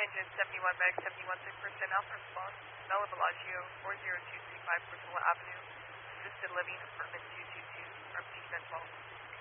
Engine 71 Meg 71.6% Alpha response. Bella Bellagio 40235 Priscilla Avenue. Assisted Living Apartment 222. RP 1012.